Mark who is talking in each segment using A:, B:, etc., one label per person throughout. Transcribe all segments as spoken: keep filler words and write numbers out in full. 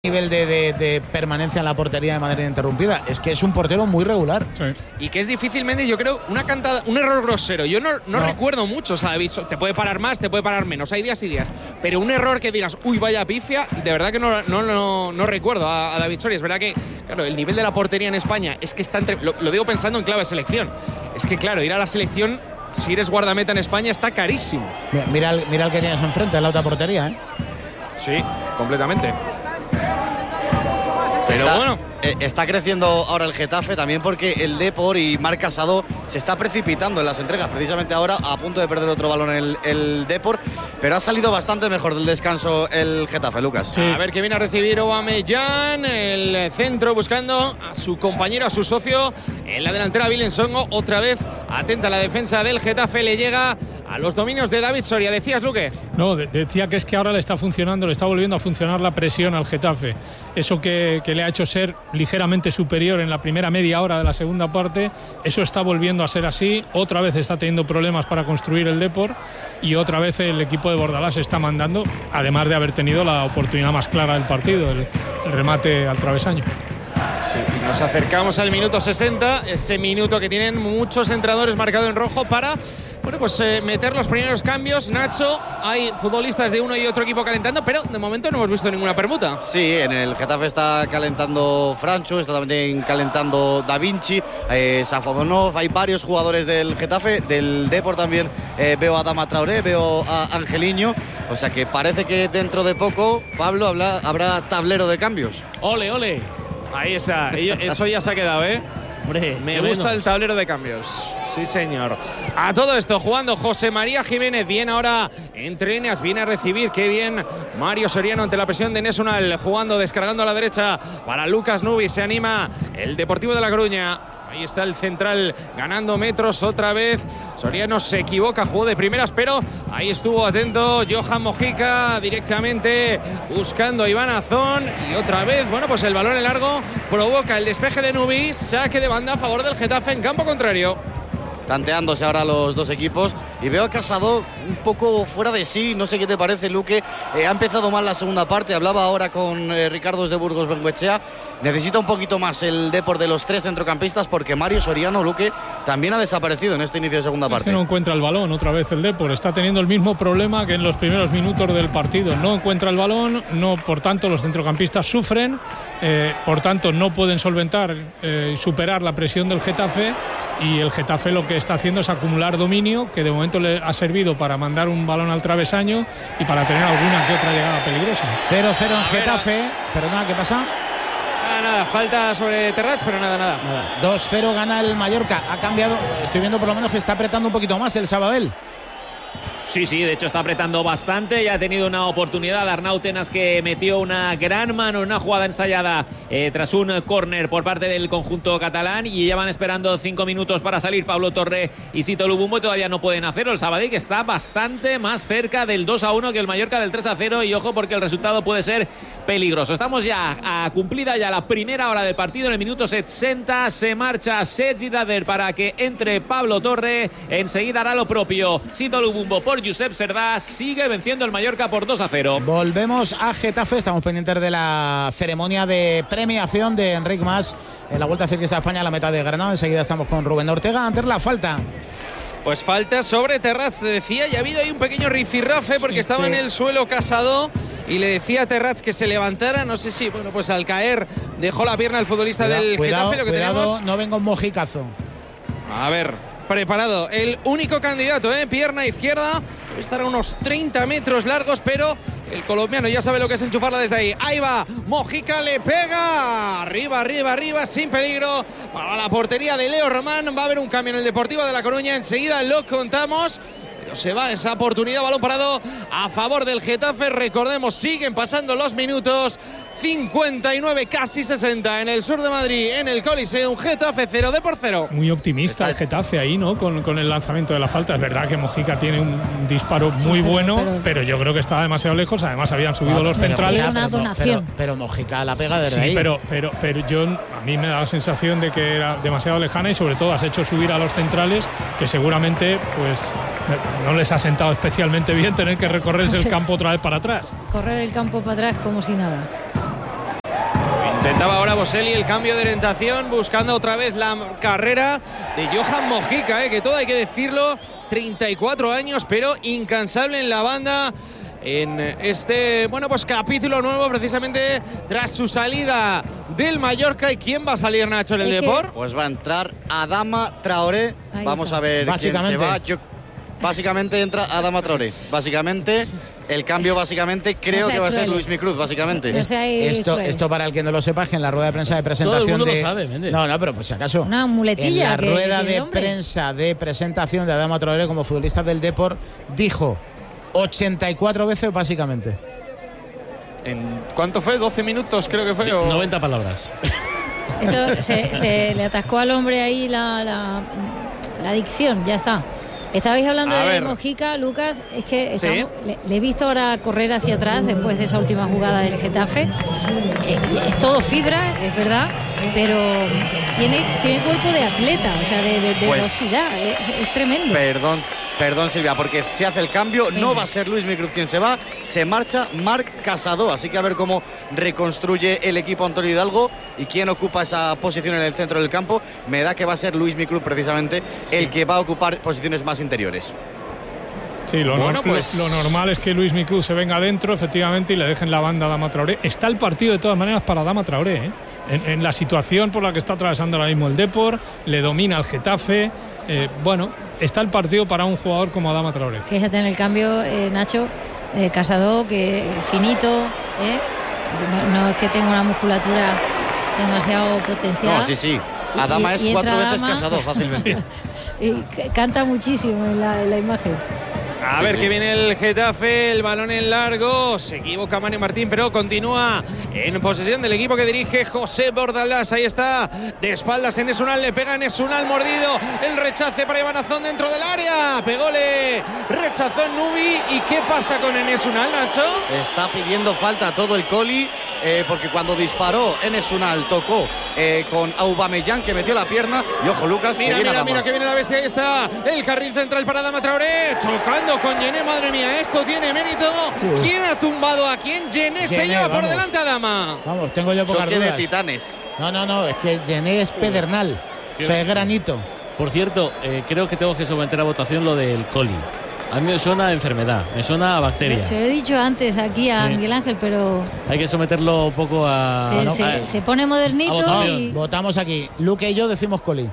A: nivel de, de, de permanencia en la portería de manera interrumpida. Es que es un portero muy regular.
B: Sí.
C: Y que es difícilmente, yo creo, una cantada, un error grosero. Yo no, no, no. recuerdo mucho, o sea, te puede parar más, te puede parar menos, hay días y días. Pero un error que digas, uy, vaya pifia, de verdad que no, no, no, no recuerdo a, a David Soria. Es verdad que, claro, el nivel de la portería en España es que está entre. Lo, lo digo pensando en clave selección. Es que, claro, ir a la selección, si eres guardameta en España, está carísimo.
A: Mira el, mira el que tienes enfrente, en la otra portería, ¿eh?
C: Sí, completamente. Pero
D: está,
C: bueno,
D: eh, está creciendo ahora el Getafe también porque el Depor y Marc Casado se está precipitando en las entregas. Precisamente ahora a punto de perder otro balón el, el Depor, pero ha salido bastante mejor del descanso el Getafe, Lucas.
C: Sí. A ver que viene a recibir Aubameyang, el centro buscando a su compañero, a su socio en la delantera Willem Songo. Otra vez atenta la defensa del Getafe, le llega a los dominios de David Soria. ¿Decías, Luque?
B: No, de decía que es que ahora le está funcionando, le está volviendo a funcionar la presión al Getafe. Eso que, que le ha hecho ser ligeramente superior en la primera media hora de la segunda parte, eso está volviendo a ser así. Otra vez está teniendo problemas para construir el Depor y otra vez el equipo de Bordalás está mandando, además de haber tenido la oportunidad más clara del partido, el, el remate al travesaño.
C: Sí, y nos acercamos al minuto sesenta, ese minuto que tienen muchos entrenadores marcado en rojo para, bueno, pues eh, meter los primeros cambios. Nacho, hay futbolistas de uno y otro equipo calentando, pero de momento no hemos visto ninguna permuta.
D: Sí, en el Getafe está calentando Francho, está también calentando Da Vinci, eh, Safodonov, hay varios jugadores del Getafe, del Depor también eh, veo a Adama Traoré, veo a Angeliño, o sea que parece que dentro de poco, Pablo, habrá, habrá tablero de cambios.
C: Ole, ole. Ahí está, eso ya se ha quedado, ¿eh?
E: Hombre,
C: me gusta menos el tablero de cambios. Sí, señor. A todo esto, jugando José María Jiménez. Bien ahora entre líneas, viene a recibir. Qué bien Mario Soriano ante la presión de Nesunal. Jugando, descargando a la derecha para Lucas Nubi. Se anima el Deportivo de La Coruña. Ahí está el central ganando metros otra vez. Soriano se equivoca, jugó de primeras, pero ahí estuvo atento Johan Mojica directamente buscando a Iván Azón. Y otra vez, bueno, pues el balón en largo provoca el despeje de Nubi. Saque de banda a favor del Getafe en campo contrario.
D: Tanteándose ahora los dos equipos y veo a Casado un poco fuera de sí, no sé qué te parece, Luque. Eh, ha empezado mal la segunda parte, hablaba ahora con eh, Ricardo de Burgos Bengoechea, necesita un poquito más el Depor de los tres centrocampistas porque Mario Soriano, Luque, también ha desaparecido en este inicio de segunda parte.
B: Es que no encuentra el balón otra vez el Depor, está teniendo el mismo problema que en los primeros minutos del partido, no encuentra el balón, no, por tanto los centrocampistas sufren, eh, por tanto no pueden solventar y eh, superar la presión del Getafe. Y el Getafe lo que está haciendo es acumular dominio, que de momento le ha servido para mandar un balón al travesaño y para tener alguna que otra llegada peligrosa.
A: cero cero en Getafe. Perdona, ¿qué pasa?
C: Nada, nada, falta sobre Terrats, pero nada, nada.
A: dos cero gana el Mallorca. Ha cambiado, estoy viendo por lo menos que está apretando un poquito más el Sabadell.
E: Sí, sí, de hecho está apretando bastante y ha tenido una oportunidad Arnau Tenas que metió una gran mano, una jugada ensayada eh, tras un córner por parte del conjunto catalán y ya van esperando cinco minutos para salir Pablo Torre y Sito Lubumbo y todavía no pueden hacerlo. El Sabadell que está bastante más cerca del dos a uno que el Mallorca del tres a cero y ojo porque el resultado puede ser peligroso. Estamos ya a cumplida ya la primera hora del partido, en el minuto sesenta se marcha Sergi Darder para que entre Pablo Torre, enseguida hará lo propio Sito Lubumbo por Josep Serdá, sigue venciendo el Mallorca por dos a cero.
A: Volvemos a Getafe, estamos pendientes de la ceremonia de premiación de Enric Mas en la Vuelta Ciclista a España, la meta de Granada. Enseguida estamos con Rubén Ortega. Antes la falta.
C: Pues falta sobre Terrats, te decía, y ha habido ahí un pequeño rifirrafe porque sí, estaba sí. en el suelo Casado y le decía a Terrats que se levantara, no sé si, bueno, pues al caer dejó la pierna el futbolista cuidado, del
A: cuidado,
C: Getafe. Lo que
A: cuidado,
C: tenemos...
A: no venga un mojicazo.
C: A ver... Preparado, el único candidato, ¿eh? Pierna izquierda, estará a unos treinta metros largos, pero el colombiano ya sabe lo que es enchufarla desde ahí. Ahí va, Mojica le pega, arriba, arriba, arriba, sin peligro, para la portería de Leo Román. Va a haber un cambio en el Deportivo de La Coruña, enseguida lo contamos. Pero se va esa oportunidad, balón parado a favor del Getafe. Recordemos, siguen pasando los minutos, cincuenta y nueve, casi sesenta en el sur de Madrid, en el Coliseum. Getafe cero, Depor cero.
B: Muy optimista el Getafe ahí, ¿no? Con, con el lanzamiento de la falta. Es verdad que Mojica tiene un disparo sí, muy pero, bueno, pero, pero yo creo que estaba demasiado lejos. Además habían subido no, los
A: pero,
B: centrales.
A: Pero, pero, pero, pero Mojica la pega desde
B: sí,
A: ahí.
B: Pero, pero, pero yo, a mí me da la sensación de que era demasiado lejana y sobre todo has hecho subir a los centrales que seguramente pues no les ha sentado especialmente bien tener que recorrerse el campo otra vez para atrás.
F: Correr el campo para atrás como si nada.
C: Intentaba ahora Boselli el cambio de orientación, buscando otra vez la carrera de Johan Mojica, eh, que todo hay que decirlo, treinta y cuatro años, pero incansable en la banda. En este, bueno, pues capítulo nuevo precisamente tras su salida del Mallorca. ¿Y quién va a salir, Nacho, en el Depor?
D: Pues va a entrar Adama Traoré.
F: Ahí
D: Vamos
F: está.
D: a ver quién se va. Yo, básicamente entra Adama Traoré. Básicamente, el cambio básicamente creo
F: No sea
D: que va a ser
F: cruel.
D: Luis Micruz, básicamente.
F: No seáis
A: Esto,
F: crueles.
A: esto para el que no lo sepa, es que en la rueda de prensa de presentación
G: Todo el mundo
A: de...
G: lo sabe, Méndez.
A: No, no, pero por si acaso.
F: Una muletilla
A: En la
F: que-
A: rueda
F: que tiene
A: de
F: hombre.
A: prensa de presentación de Adama Traoré como futbolista del Depor, dijo ochenta y cuatro veces básicamente.
C: ¿En cuánto fue? ¿doce minutos creo que fue? o-
G: noventa palabras.
F: Esto se, se le atascó al hombre ahí la, la, la adicción, ya está. Estabais hablando
C: A
F: de
C: ver.
F: Mojica, Lucas, es que
C: Sí.
F: estamos- le, le he visto ahora correr hacia atrás después de esa última jugada del Getafe. Eh, es todo fibra, es verdad, pero tiene, tiene cuerpo de atleta, o sea, de, de- de
D: Pues,
F: velocidad, es, es tremendo.
D: Perdón, perdón Silvia, porque se hace el cambio, no
F: Venga.
D: va a ser Luis Micruz quien se va, se marcha Marc Casado, así que a ver cómo reconstruye el equipo Antonio Hidalgo y quién ocupa esa posición en el centro del campo. Me da que va a ser Luis Micruz precisamente el que va a ocupar posiciones más interiores.
B: Sí, lo,
C: Bueno,
B: nor-
C: pues-
B: lo, lo normal es que Luis Micruz se venga adentro, efectivamente, y le dejen la banda a Adama Traoré. Está el partido de todas maneras para Adama Traoré, ¿eh? En, en la situación por la que está atravesando ahora mismo el Depor, le domina el Getafe. Eh, bueno, está el partido para un jugador como Adama Traoré.
F: Fíjate en el cambio, eh, Nacho, eh, Casado, que finito, ¿eh? no, no es que tenga una musculatura demasiado potenciada.
D: No, sí, sí.
F: Y-
D: Adama
F: y-
D: es
F: y
D: cuatro
F: entra
D: veces
F: Adama.
D: Casado, fácilmente.
F: Y c- canta muchísimo en la, en la imagen.
C: A
D: Sí,
C: ver
D: sí.
C: que viene el Getafe, el balón en largo, se equivoca Mario Martín, pero continúa en posesión del equipo que dirige José Bordalás. Ahí está, de espaldas en Esunal, le pega en Esunal, mordido, el rechace para Iván Azón dentro del área, pególe, rechazó en Nubi. ¿Y qué pasa con Enes Unal, Nacho?
D: Está pidiendo falta a todo el Coli, eh, porque cuando disparó Enes Unal tocó eh, con Aubameyang, que metió la pierna. Y ojo, Lucas,
C: Mira,
D: que viene
C: mira,
D: Adama.
C: mira que viene la bestia. Ahí está el carril central para Adama Traoré, chocando con Yené. Madre mía, esto tiene mérito.
A: Uf.
C: ¿Quién ha tumbado a quién? Yené se
A: Yené,
C: lleva por
A: vamos.
C: delante a Adama.
A: Vamos, tengo yo pocas
D: Choque de
A: dudas.
D: titanes.
A: No, no, no, es que Yené es pedernal. O sea, es granito.
G: Por cierto, eh, creo que tengo que someter a votación lo del coli. A mí me suena a enfermedad, me suena a bacteria.
F: Se, se lo he dicho antes aquí a
G: Sí.
F: Miguel Ángel, pero
G: Hay que someterlo un poco a.
F: se,
G: no,
F: se-
G: a-
F: se pone modernito
G: a votación.
F: y
A: Votamos aquí. Luque y yo decimos Coli.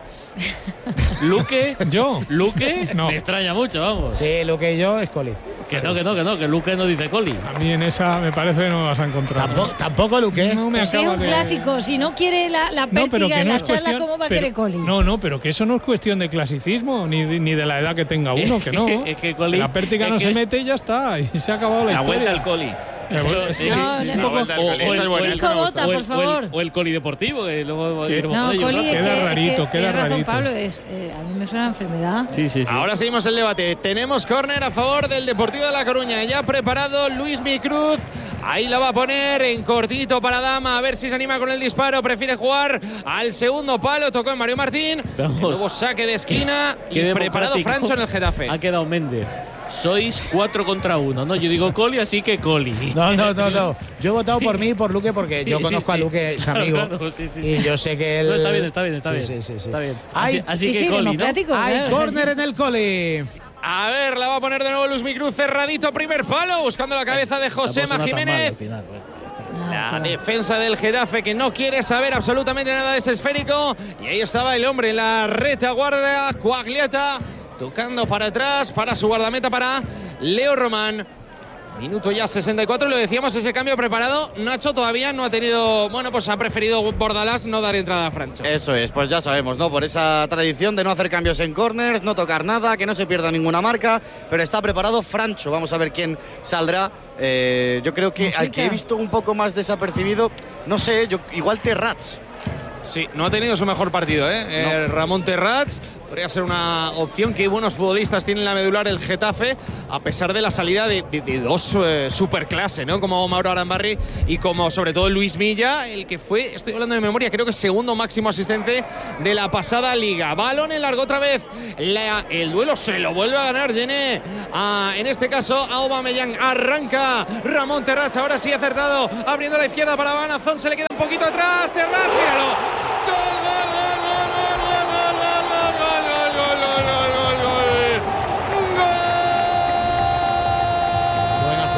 G: ¿Luque?
B: ¿Yo?
G: ¿Luque?
B: No.
G: Me extraña mucho, vamos.
A: Sí, Luque y yo es Coli.
G: Que no, que no, que no, que Luque no dice coli.
B: A mí en esa me parece que no vas a encontrar.
A: Tampoco, tampoco Luque.
B: No me
F: pues es
B: acaba
F: un
B: de-
F: clásico. Si no quiere la, la
B: No, pero
F: pértiga
B: que
F: en
B: no
F: la
B: es
F: charla,
B: cuestión.
F: ¿cómo va a
B: pero-
F: querer Coli?
B: No, no, pero que eso no es cuestión de clasicismo ni de, ni de la edad que tenga uno, que no.
G: Es que Coli-
B: la pértiga
G: es
B: no
G: que-
B: se mete y ya está. Y se ha acabado la,
E: La
B: historia.
E: vuelta al coli.
B: La vuelta-
G: Sí,
B: sí,
F: No,
B: sí,
F: no,
B: sí.
F: no.
C: vuelta al
G: O-
C: coli,
G: o
C: esa
G: el-
C: es buena,
G: o el-
C: esa me
F: vota,
G: o el-
F: por
G: o el-
F: favor.
G: O el coli deportivo, que luego
B: ¿Qué?
G: iremos
F: No,
G: con ellos,
F: Coli,
G: ¿no?
F: es
B: Queda
F: que, es
B: rarito,
F: que
B: queda
F: tiene razón
B: rarito.
F: Pablo, es, eh, a mí me suena a enfermedad.
G: Sí, sí, sí.
C: Ahora seguimos el debate. Tenemos córner a favor del Deportivo de La Coruña. Ya preparado Luis Micruz. Ahí la va a poner en cortito para Dama. A ver si se anima con el disparo. Prefiere jugar al segundo palo. Tocó en Mario Martín.
G: Vamos.
C: De nuevo saque de esquina.
G: Qué
C: Y preparado
G: democrático.
C: Francho en el Getafe.
G: Ha quedado Méndez. Sois cuatro contra uno, ¿no? Yo digo coli, así que coli.
A: No, no, no, no. Yo he votado por mí y por Luque porque yo
G: Sí,
A: conozco a
G: sí.
A: Luque, es
G: Claro,
A: amigo.
G: claro, sí, sí,
A: y
G: sí.
A: yo sé que él.
G: No, está bien, está bien, está
A: Sí,
G: bien.
A: Sí, sí, sí.
G: Está bien.
A: Hay,
G: Así, así
F: sí,
G: que
F: sí,
G: coli, ¿no?
F: democrático.
A: hay
F: claro,
A: córner
F: sí,
A: en el Coli.
C: A ver, la va a poner de nuevo Luis Micruz. Cerradito, primer palo. Buscando la cabeza de Josema
G: Tampoco suena tan mal
C: Jiménez.
G: al final, bueno, ya está.
F: sí. No,
C: La
F: qué va.
C: defensa del Getafe, que no quiere saber absolutamente nada de ese esférico. Y ahí estaba el hombre en la retaguardia, Quagliata, tocando para atrás, para su guardameta, para Leo Román. Minuto ya sesenta y cuatro, lo decíamos, ese cambio preparado. Nacho todavía no ha tenido, bueno, pues ha preferido Bordalás no dar entrada a Francho.
D: Eso es, pues ya sabemos, ¿no? Por esa tradición de no hacer cambios en corners, no tocar nada, que no se pierda ninguna marca, pero está preparado Francho. Vamos a ver quién saldrá. Eh, yo creo que al que he visto un poco más desapercibido, no sé, yo, igual Terrats.
C: Sí, no ha tenido su mejor partido, ¿eh? Eh, Ramón Terrats podría ser una opción. Qué buenos futbolistas tiene en la medular el Getafe, a pesar de la salida de, de- de dos eh, superclase, ¿no? Como Mauro Arambarri y como sobre todo Luis Milla, el que fue, estoy hablando de memoria, creo que segundo máximo asistente de la pasada liga. Balón en largo otra vez. La- el duelo se lo vuelve a ganar Yené. Ah, en este caso, Aubameyang arranca. Ramón Terrats, ahora sí acertado, abriendo a la izquierda para Van Azón, se le queda poquito atrás. Terraz, míralo. Gol, gol, gol, gol, gol, gol, gol, gol, gol, gol, gol, gol, gol, gol, gol.
A: Buena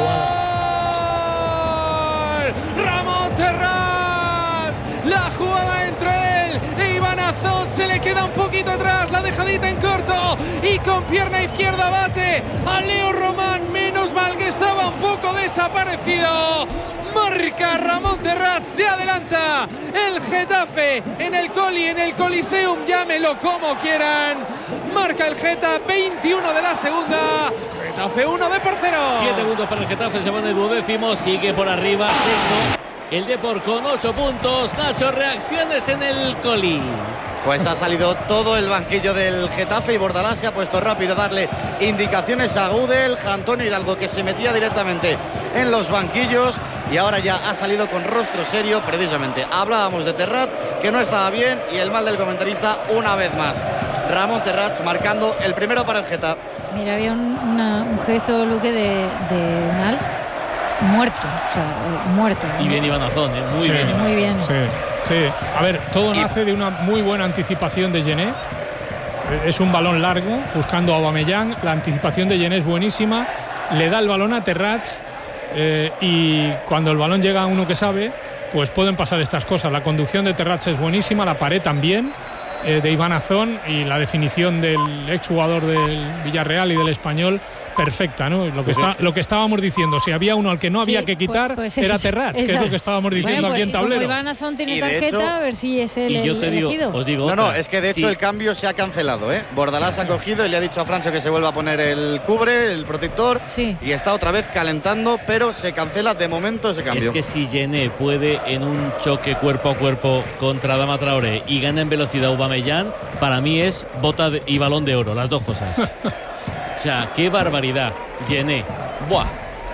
A: jugada.
C: Ramón Terraz. La jugada entre él e Iván Azón. Se le queda un poquito atrás. La dejadita en corto. Y con pierna izquierda bate a Leo Román. Menos mal que estaba un poco desaparecido. Marca Ramón Terraz, se adelanta el Getafe en el Coli, en el Coliseum, llámelo como quieran. Marca el Geta, veintiuno de la segunda. Getafe uno, Depor cero.
G: Siete puntos para el Getafe, se van de duodécimo, sigue por arriba. Sexto, el Depor con ocho puntos. Nacho, reacciones en el Coli.
D: Pues ha salido todo el banquillo del Getafe y Bordalás se ha puesto rápido a darle indicaciones a Gudel, Antonio Hidalgo, que se metía directamente en los banquillos y ahora ya ha salido con rostro serio. Precisamente hablábamos de Terraz, que no estaba bien, y el mal del comentarista una vez más. Ramón Terraz marcando el primero para el Getafe.
F: Mira, había un, una, un gesto, Luque, de, de Unal muerto, o sea, eh, muerto.
G: Y bien Iván Azón, ¿eh? Muy
B: Sí,
G: bien.
F: Muy bien.
B: Sí, sí. A ver, todo nace de una muy buena anticipación de Gené. Es un balón largo, buscando a Aubameyang. La anticipación de Gené es buenísima. Le da el balón a Terraz eh, y cuando el balón llega a uno que sabe, pues pueden pasar estas cosas. La conducción de Terraz es buenísima, la pared también, eh, de Iván Azón, y la definición del exjugador del Villarreal y del Español, perfecta, ¿no? Lo que, está, lo que estábamos diciendo, si había uno al que no había
F: Sí,
B: que quitar,
F: pues, pues
B: era
F: es,
B: Terraz, que es lo que estábamos diciendo
F: bueno, pues,
B: aquí en tablero.
F: Como Iván Azón tiene
D: Y de
F: tarjeta,
D: hecho,
F: a ver si es el,
G: Y yo
F: el
G: te digo,
F: elegido.
G: os digo
D: No, no,
G: otra.
D: es que de hecho
G: Sí.
D: el cambio se ha cancelado, ¿eh? Bordalás ha cogido y le ha dicho a Francho que se vuelva a poner el cubre, el protector,
F: Sí.
D: y está otra vez calentando, pero se cancela de momento ese cambio.
G: Es que si Gené puede en un choque cuerpo a cuerpo contra Adama Traoré y gana en velocidad Aubameyang, para mí es bota de- y balón de oro, las dos cosas. O sea, qué barbaridad. Gené. Buah.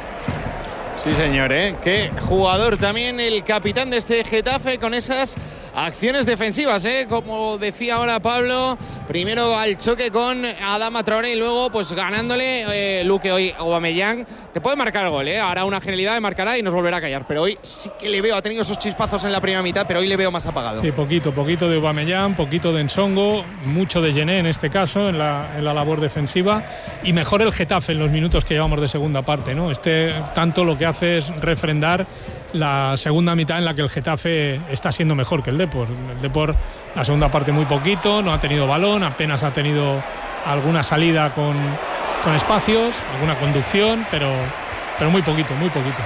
C: Sí, señor, ¿eh? Qué jugador también el capitán de este Getafe con esas acciones defensivas, ¿eh? Como decía ahora Pablo, primero al choque con Adama Traoré y luego pues ganándole eh, Luque hoy Aubameyang. Te puede marcar gol, ¿eh? Hará una genialidad de marcará y nos volverá a callar, pero hoy sí que le veo, ha tenido esos chispazos en la primera mitad, pero hoy le veo más apagado.
B: Sí, poquito, poquito de Aubameyang, poquito de Nsongo, mucho de Gené en este caso, en la, en la labor defensiva, y mejor el Getafe en los minutos que llevamos de segunda parte, ¿no? Este tanto lo que hace es refrendar la segunda mitad en la que el Getafe está siendo mejor que el Depor. El Depor, la segunda parte muy poquito, no ha tenido balón, apenas ha tenido alguna salida con, con espacios, alguna conducción, pero, pero muy poquito, muy poquito.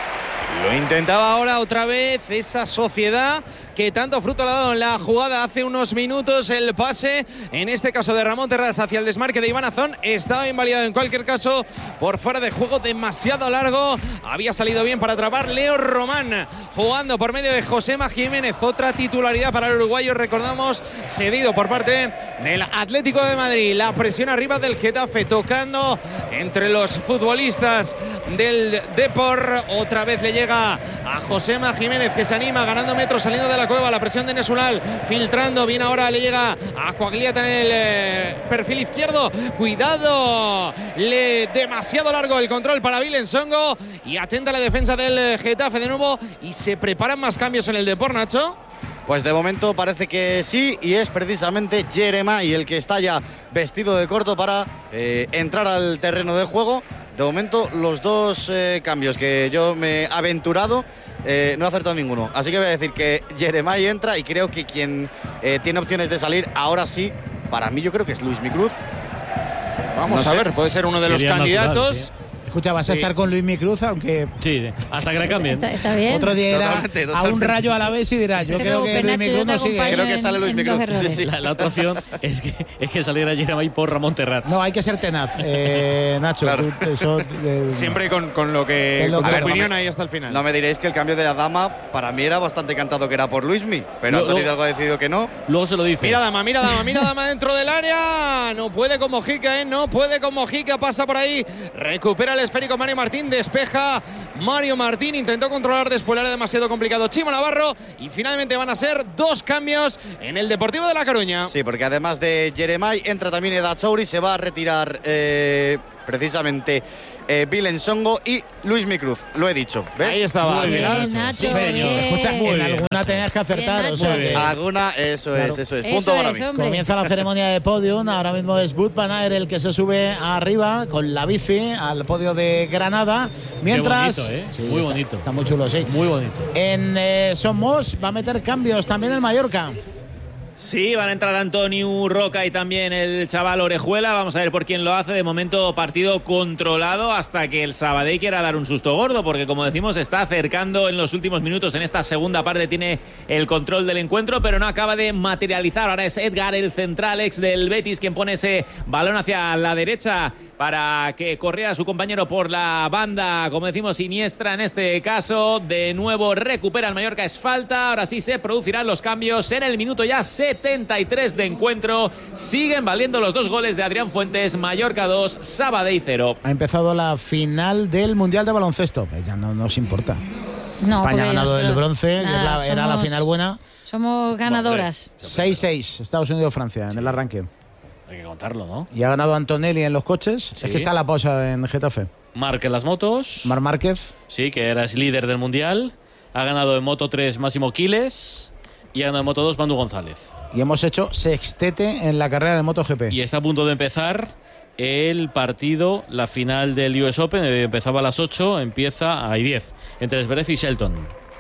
C: Lo intentaba ahora otra vez esa sociedad que tanto fruto le ha dado en la jugada hace unos minutos. El pase, en este caso de Ramón Terraz hacia el desmarque de Iván Azón, estaba invalidado en cualquier caso por fuera de juego, demasiado largo. Había salido bien para atrapar Leo Román, jugando por medio de Josema Jiménez. Otra titularidad para el uruguayo, recordamos, cedido por parte del Atlético de Madrid. La presión arriba del Getafe, tocando entre los futbolistas del Depor. Otra vez le llega a Josema Jiménez, que se anima, ganando metros, saliendo de la cueva. La presión de Nesunal, filtrando bien, ahora le llega a Coagliata en el eh, perfil izquierdo. Cuidado, le, demasiado largo el control para Bill Nsongo, y atenta la defensa del Getafe de nuevo, y se preparan más cambios en el Depor, Nacho.
D: Pues de momento parece que sí, y es precisamente Jeremai el que está ya vestido de corto para eh, entrar al terreno de juego. De momento los dos eh, cambios que yo me he aventurado eh, no he acertado ninguno. Así que voy a decir que Jeremai entra, y creo que quien eh, tiene opciones de salir ahora sí, para mí yo creo que es Luismi Cruz.
C: Vamos
D: No
C: a
D: sé.
C: ver, puede ser uno de los
G: Sería natural,
C: candidatos.
G: sí.
A: Escucha, vas a
C: Sí.
A: estar con Luismi Cruz, aunque
G: Sí, hasta que le cambien.
F: Está, está bien.
A: otro día irá
D: Totalmente,
A: a un
D: totalmente.
A: rayo a la vez y dirá, yo
F: No te
A: creo que
F: preocupes,
A: Luismi
F: Nacho,
A: Cruz
F: yo te
A: no sigue.
F: acompaño
D: Creo que
F: en-
D: sale Luismi
F: en los
D: Cruz. Sí,
F: errores.
D: sí.
G: La, la otra opción es que, es que saliera Jeremai por Ramón Terraz.
A: No, hay que ser tenaz, eh, Nacho.
D: Claro.
A: tú- eso, eh,
C: Siempre con, con lo que
A: Es lo
C: con
A: que-
C: tu
A: A ver,
C: opinión
D: no me-
C: ahí hasta el final.
D: No me diréis que el cambio de Adama para mí era bastante cantado que era por Luismi, pero
G: Lo-
D: Antonio
G: lo-
D: Hidalgo ha decidido que no.
G: Luego se lo dices.
C: Mira Dama, mira Dama, mira Dama dentro del área. No puede con Mojica, ¿eh? No puede con Mojica. Pasa por ahí. Recupera el esférico Mario Martín. Despeja Mario Martín. Intentó controlar después, era demasiado complicado Chimo Navarro. Y finalmente van a ser dos cambios en el Deportivo de La Coruña.
D: Sí, porque además de Jeremai entra también Eda Chouri, se va a retirar eh, precisamente eh, Bilen Songo y Luis Micruz. Lo he dicho, ¿ves?
C: Ahí estaba.
F: Muy bien,
C: Al final.
F: Nacho,
C: Sí, señor.
F: bien.
A: Escucha,
B: Muy
A: en
B: bien,
A: alguna
B: Nacho.
A: tenías que acertar.
F: Bien,
A: o sea
F: Nacho.
A: que
D: Alguna, eso
A: Claro.
D: es, eso es.
F: Eso
D: Punto para
F: es,
D: mí.
F: hombre.
A: comienza la ceremonia de podium. Ahora mismo es Wout van Aert el que se sube arriba con la bici al podio de Granada. Mientras.
G: Qué bonito, ¿eh?
A: Sí,
G: Muy
A: está-
G: bonito.
A: Está muy chulo, sí.
G: Muy bonito.
A: En eh, Somos va a meter cambios también el Mallorca.
E: Sí, van a entrar Antonio Roca y también el chaval Orejuela. Vamos a ver por quién lo hace. De momento, partido controlado hasta que el Sabadell quiera dar un susto gordo, porque como decimos, está acercando en los últimos minutos. En esta segunda parte tiene el control del encuentro, pero no acaba de materializar. Ahora es Edgar, el central ex del Betis, quien pone ese balón hacia la derecha para que corriera su compañero por la banda, como decimos, siniestra en este caso. De nuevo recupera el Mallorca, es falta. Ahora sí se producirán los cambios en el minuto ya setenta y tres de encuentro. Siguen valiendo los dos goles de Adrián Fuentes. Mallorca dos, Sabadell cero.
A: Ha empezado la final del Mundial de Baloncesto. Pues ya no nos importa.
F: No,
A: España
F: porque
A: ha ganado
F: nosotros-
A: el bronce, que
F: nada,
A: es la- era la
F: somos-
A: final buena.
F: Somos ganadoras.
A: seis seis, Estados Unidos-Francia en el arranque.
G: Hay que contarlo, ¿no?
A: Y ha ganado Antonelli en los coches.
G: Sí.
A: Es que está la pausa en Getafe.
G: Marc en las motos.
A: Mar Márquez.
G: Sí, que era líder del mundial. Ha ganado en Moto tres Máximo Quiles. Y ha ganado en Moto dos Manu González.
A: Y hemos hecho sextete en la carrera de MotoGP.
G: Y está a punto de empezar el partido, la final del U S Open. eh, Empezaba a las ocho, empieza a diez. Entre Zverev y Shelton.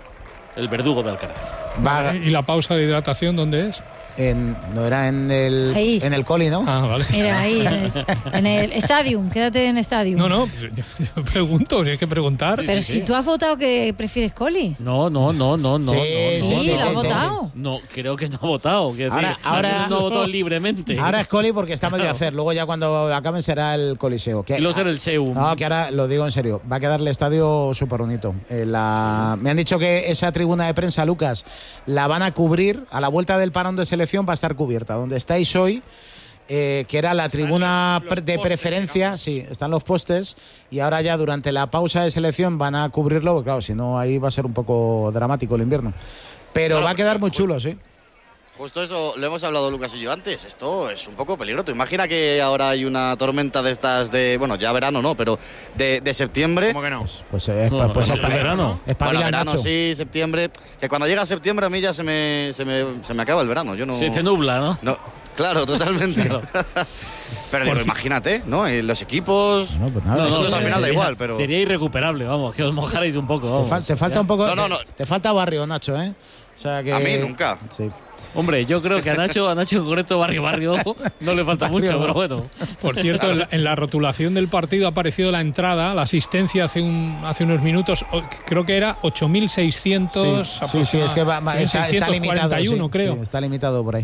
G: El verdugo de Alcaraz.
A: Va
B: ¿Y la pausa de hidratación dónde es?
A: en, no era en el,
F: Ahí.
A: en el Coli, ¿no?
B: Ah, vale.
F: Mira, ahí, en el, en el Stadium, quédate en Stadium.
B: No, no, pues yo, yo pregunto, si hay que preguntar.
F: Pero si tú has votado que prefieres Coli.
G: No, no, no, no, no.
A: Sí,
G: no,
F: Sí,
G: no,
A: sí,
F: lo
G: no,
F: has
A: sí,
G: no.
F: votado.
G: No, creo que no ha votado. Quiero
A: Ahora-
G: decir,
A: ahora-
G: no ha votado libremente.
A: Ahora es Coli porque está medio de hacer. Luego ya cuando acaben será el Coliseo. Que,
G: Y luego será el Seum.
A: No, que ahora lo digo en serio. Va a quedar el estadio súper bonito. Eh, la- Me han dicho que esa tribuna de prensa, Lucas, la van a cubrir. A la vuelta del parón de selección va a estar cubierta. Donde estáis hoy, eh, que era la tribuna
C: los- los
A: pre- de
C: postes,
A: preferencia,
C: digamos.
A: sí, están los postes. Y ahora ya durante la pausa de selección van a cubrirlo. Porque claro, si no, ahí va a ser un poco dramático el invierno. Pero
C: Claro,
A: va a quedar
C: pero-
A: muy chulo, sí.
D: Justo eso lo hemos hablado Lucas y yo antes. Esto es un poco peligroso. Imagina que ahora hay una tormenta de estas de, bueno, ya verano no, pero de, de septiembre.
C: ¿Cómo que no?
A: Pues eh, es,
G: No,
A: pues
G: no,
A: es
G: no, verano.
A: Es
D: Bueno, verano
A: Nacho.
D: sí, septiembre. Que cuando llega septiembre a mí ya se me, se me, se me acaba el verano. Yo no.
G: Se te nubla, ¿no?
D: No, claro, totalmente.
G: Claro.
D: Pero digo,
B: Por si-
D: imagínate, ¿no? Eh, Los equipos.
A: No, pues nada,
G: No, no,
A: esto
D: nosotros al
A: es-
D: final da
G: sería-
D: igual, pero.
G: Sería irrecuperable, vamos, que os mojarais un poco.
A: Te,
G: Vamos.
A: fal- te falta
G: Ya.
A: un poco.
D: No, no, no.
A: Te, te falta barrio, Nacho, ¿eh? O sea que.
D: A mí nunca.
A: Sí.
G: Hombre, yo creo que a Nacho, a Nacho en concreto, barrio, barrio, no le falta
A: Barrio.
G: mucho, pero bueno.
B: Por cierto, en la, en la rotulación del partido ha aparecido la entrada, la asistencia hace un hace unos minutos, o- creo que era ocho mil seiscientos.
A: Sí, sí, sí, es que va- va- está, está limitado. sí,
B: creo.
A: sí, está limitado por ahí.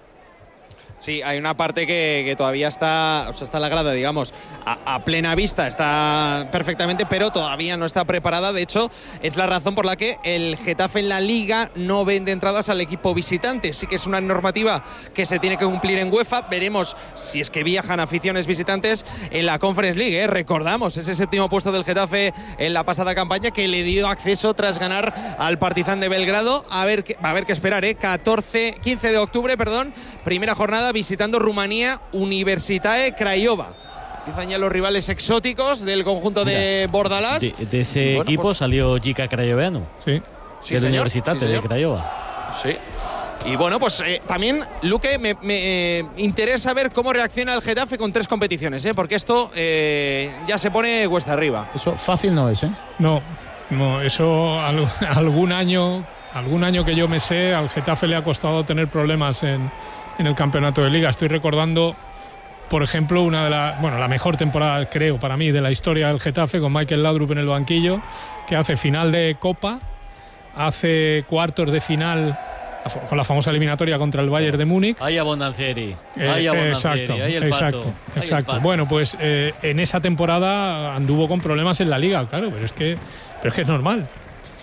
C: Sí, hay una parte que, que todavía está, o sea, está la grada, digamos, a, a plena vista, está perfectamente, pero todavía no está preparada. De hecho, es la razón por la que el Getafe en la Liga no vende entradas al equipo visitante. Sí que es una normativa que se tiene que cumplir en UEFA. Veremos si es que viajan aficiones visitantes en la Conference League. ¿eh? Recordamos ese séptimo puesto del Getafe en la pasada campaña que le dio acceso tras ganar al Partizan de Belgrado. A ver, qué- a ver qué esperar, ¿eh? catorce, quince de octubre, perdón, primera jornada visitando Rumanía, Universitatea Craiova. Empiezan ya los rivales exóticos del conjunto de Bordalás.
G: De, de ese
C: Bueno,
G: equipo
C: pues-
G: salió Jica Crayoveanu,
B: Sí.
C: Sí,
G: que es de
C: señor,
G: Universitate
C: sí,
G: de
C: señor.
G: Craiova.
C: Sí. Y bueno, pues eh, también, Luque, me, me, eh, interesa ver cómo reacciona el Getafe con tres competiciones, ¿eh? porque esto eh, ya se pone cuesta arriba.
A: Eso fácil no es, ¿eh?
B: No, no, eso al- algún año, algún año que yo me sé, al Getafe le ha costado tener problemas en, en el campeonato de Liga. Estoy recordando, por ejemplo, una de las, bueno, la mejor temporada, creo, para mí, de la historia del Getafe, con Michael Laudrup en el banquillo, que hace final de Copa, hace cuartos de final con la famosa eliminatoria contra el Bayern de Múnich.
G: Ahí Abondancieri,
B: Eh,
G: ahí Abondancieri,
B: exacto,
G: ahí el
B: exacto,
G: pato, ahí el
B: exacto.
G: pato.
B: Bueno, pues eh, en esa temporada anduvo con problemas en la Liga, claro, pero es que, pero es que es normal. Es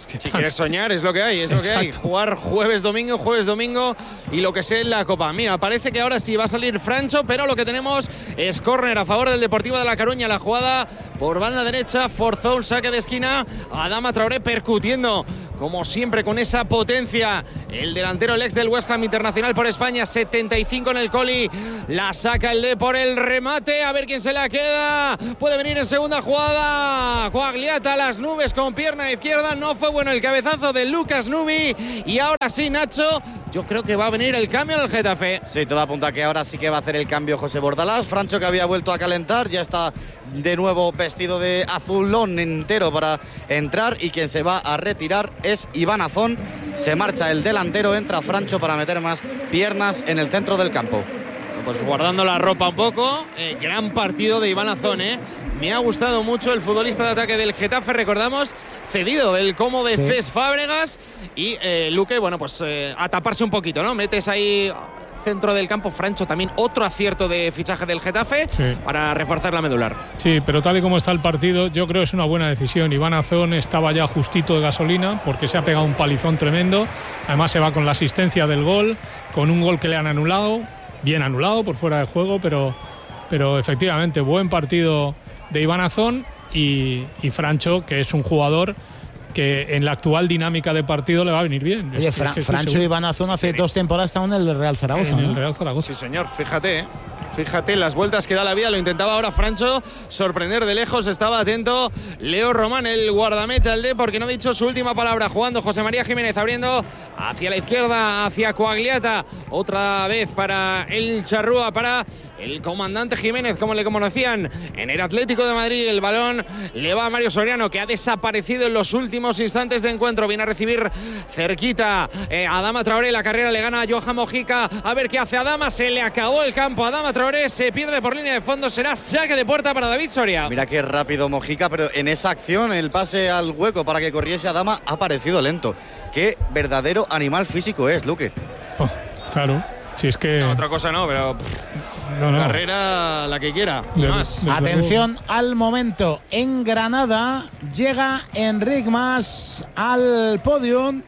C: Si quieres soñar, es lo que hay, es lo que hay. Jugar jueves, domingo, jueves, domingo y lo que sea en la Copa. Mira, parece que ahora sí va a salir Francho, pero lo que tenemos es córner a favor del Deportivo de La Coruña. La jugada por banda derecha, forzó un saque de esquina. Adama Traoré percutiendo, como siempre, con esa potencia. El delantero, el ex del West Ham, internacional por España, setenta y cinco en el Coli. La saca el D por el remate. A ver quién se la queda. Puede venir en segunda jugada. Quagliata a las nubes con pierna izquierda. No fue bueno el cabezazo de Lucas Nubi. Y ahora sí, Nacho, yo creo que va a venir el cambio en el Getafe.
D: Sí, todo apunta a que ahora sí que va a hacer el cambio José Bordalás. Francho, que había vuelto a calentar, ya está de nuevo vestido de azulón entero para entrar, y quien se va a retirar es Iván Azón. Se marcha el delantero, entra Francho para meter más piernas en el centro del campo.
C: Pues guardando la ropa un poco. Eh, gran partido de Iván Azón, ¿eh? Me ha gustado mucho el futbolista de ataque del Getafe, recordamos, cedido del Como de sí. Cés Fábregas. Y eh, Luque, bueno, pues eh, a taparse un poquito, ¿no? Metes ahí centro del campo. Francho también otro acierto de fichaje del Getafe, sí, para reforzar la medular.
B: Sí, pero tal y como está el partido, yo creo que es una buena decisión. Iván Azón estaba ya justito de gasolina porque se ha pegado un palizón tremendo. Además se va con la asistencia del gol, con un gol que le han anulado, bien anulado por fuera de juego, pero, pero efectivamente buen partido de Iván Azón. Y, y Francho, que es un jugador que en la actual dinámica de partido le va a venir bien.
A: Oye,
B: es,
A: Fra
B: es que
A: Francho y Iván Azón hace dos temporadas estaban en el Real Zaragoza.
B: En
A: ¿no?
B: el Real Zaragoza.
C: Sí, señor, fíjate, ¿eh? Fíjate las vueltas que da la vida. Lo intentaba ahora Francho sorprender de lejos. Estaba atento Leo Román, el guardameta del D, porque no ha dicho su última palabra. Jugando José María Jiménez, abriendo hacia la izquierda, hacia Quagliata. Otra vez para el Charrúa, para el comandante Jiménez, como le conocían en el Atlético de Madrid. El balón le va a Mario Soriano, que ha desaparecido en los últimos instantes de encuentro. Viene a recibir cerquita eh, Adama Traoré. La carrera le gana a Johan Mojica. A ver qué hace Adama. Se le acabó el campo a Adama Traoré. Se pierde por línea de fondo. Será saque de puerta para David Soria.
D: Mira qué rápido Mojica, pero en esa acción el pase al hueco para que corriese Adama ha parecido lento. Qué verdadero animal físico es, Luque.
B: Oh, claro. Si es que
C: no, otra cosa no, pero pff, no, no. Carrera la que quiera y
B: de,
C: más.
B: de, de
A: Atención luego. Al momento en Granada. Llega Enric Mas al podium.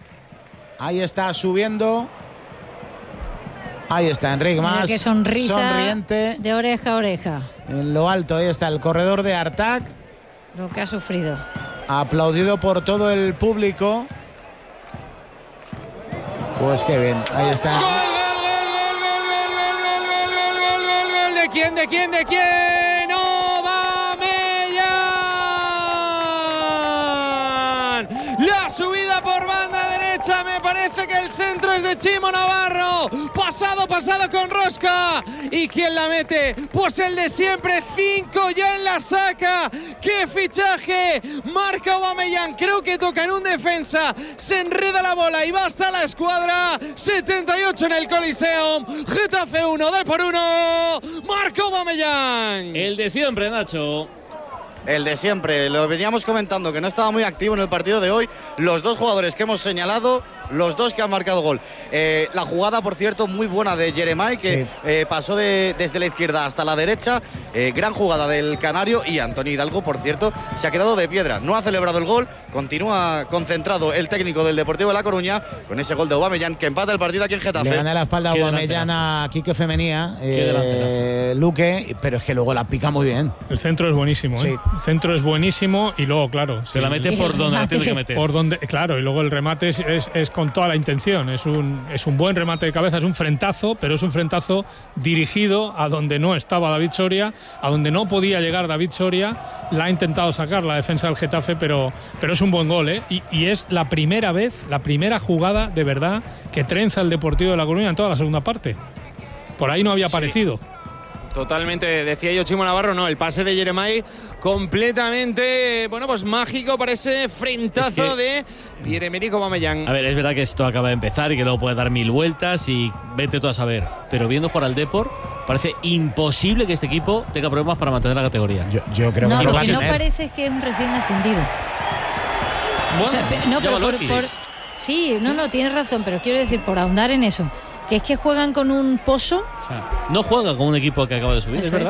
A: Ahí está subiendo. Ahí está Enric Mas.
F: Qué sonrisa,
A: sonriente.
F: De oreja a oreja.
A: En lo alto, ahí está el corredor de Artac.
F: Lo que ha sufrido.
A: Aplaudido por todo el público. Pues qué bien, ahí está.
C: ¡Gol, gol, gol, gol, gol, gol, gol, gol, gol, gol, gol, gol! ¿De quién, de quién, de quién? ¡Aubameyang! La subida por banda derecha, me parece que el centro es de Chimo Navarro. Pasado, pasado con rosca. ¿Y quién la mete? Pues el de siempre, cinco ya en la saca. ¡Qué fichaje! Marca Aubameyang, creo que toca en un defensa. Se enreda la bola y va hasta la escuadra. setenta y ocho en el Coliseum. Getafe uno, de por uno. Marca Aubameyang.
G: El de siempre, Nacho.
D: El de siempre, lo veníamos comentando que no estaba muy activo en el partido de hoy. Los dos jugadores que hemos señalado, los dos que han marcado gol. Eh, la jugada, por cierto, muy buena de Jeremai, que sí. eh, pasó de, desde la izquierda hasta la derecha. Eh, gran jugada del Canario. Y Antonio Hidalgo, por cierto, se ha quedado de piedra. No ha celebrado el gol. Continúa concentrado el técnico del Deportivo de La Coruña con ese gol de Aubameyang, que empata el partido aquí en Getafe.
A: Le gana la espalda a Aubameyang a Quique Femenía, eh, Luque, pero es que luego la pica muy bien.
B: El centro es buenísimo, ¿eh? Sí. El centro es buenísimo y luego, claro,
G: se sí, la mete por donde la tiene que meter.
B: Por donde, claro, y luego el remate es, es, es con toda la intención. Es un, es un buen remate de cabeza, es un frentazo, pero es un frentazo dirigido a donde no estaba David Soria, a donde no podía llegar David Soria. La ha intentado sacar la defensa del Getafe, pero, pero es un buen gol, ¿eh? Y, y es la primera vez, la primera jugada de verdad que trenza el Deportivo de La Coruña en toda la segunda parte. Por ahí no había aparecido.
C: Sí. Totalmente, decía yo Chimo Navarro, no, el pase de Jeremai completamente, bueno, pues mágico para ese frentazo es que, de Pierre-Emerick Aubameyang.
G: A ver, es verdad que esto acaba de empezar y que luego puede dar mil vueltas y vete tú a saber, pero viendo jugar al Depor, parece imposible que este equipo tenga problemas para mantener la categoría.
A: Yo, yo creo
F: no,
A: que
F: lo
A: no
F: que no parece es que es un recién ascendido.
G: Bueno,
F: o sea, no, pero por, por, sí, no, no, tienes razón, pero quiero decir, por ahondar en eso, que es que juegan con un pozo.
G: O sea, no juega con un equipo que acaba de subir,
F: Eso
G: ¿es verdad?
F: Es.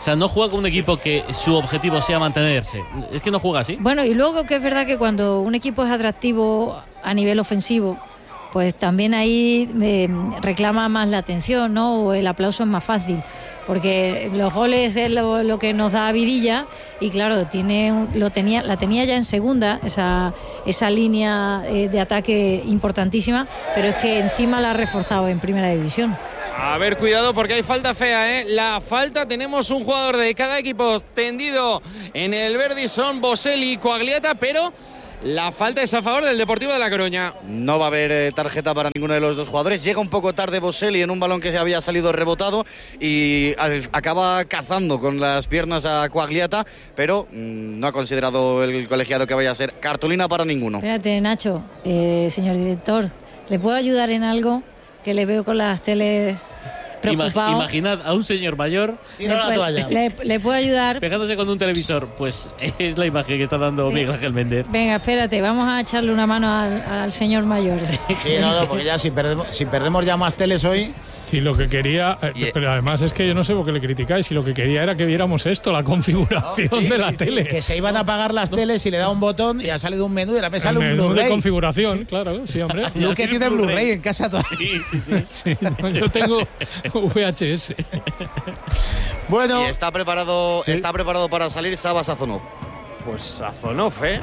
G: sea, no juega con un equipo que su objetivo sea mantenerse. Es que no juega así.
F: Bueno, y luego que es verdad que cuando un equipo es atractivo a nivel ofensivo, pues también ahí eh, reclama más la atención, ¿no? O el aplauso es más fácil. Porque los goles es lo, lo que nos da vidilla y claro, tiene lo tenía la tenía ya en segunda, esa, esa línea eh, de ataque importantísima, pero es que encima la ha reforzado en primera división.
C: A ver, cuidado porque hay falta fea, ¿eh? La falta, tenemos un jugador de cada equipo tendido en el verde, son Boselli y Coagliata, pero la falta es a favor del Deportivo de La Coruña.
D: No va a haber eh, tarjeta para ninguno de los dos jugadores. Llega un poco tarde Boselli en un balón que se había salido rebotado y al, acaba cazando con las piernas a Coagliata, pero mmm, no ha considerado el colegiado que vaya a ser cartulina para ninguno.
F: Espérate, Nacho, eh, señor director, ¿le puedo ayudar en algo? Que le veo con las teles preocupado.
G: Imaginad a un señor mayor
A: tira la toalla.
F: Le, le puedo ayudar
G: pegándose con un televisor. Pues es la imagen que está dando sí. Miguel Ángel Méndez.
F: Venga, espérate, vamos a echarle una mano al, al señor mayor.
A: Sí, no, no, porque ya si perdemos, si perdemos ya más teles hoy.
B: Sí, lo que quería, eh, pero además es que yo no sé por qué le criticáis, y lo que quería era que viéramos esto, la configuración no, sí, de la sí, tele.
A: Que se iban a apagar las no. teles y le da un botón y ha salido un menú y ahora me sale
B: el
A: un
B: menú
A: Blu-ray.
B: de configuración, sí. Claro, sí, hombre.
A: Luque tiene Blu-ray Blu en casa todavía.
G: Sí, sí, sí.
B: sí no, yo tengo V H S.
D: Bueno. Y está preparado, ¿sí? está preparado para salir Saba Sazonov.
C: Pues Sazonov, ¿eh?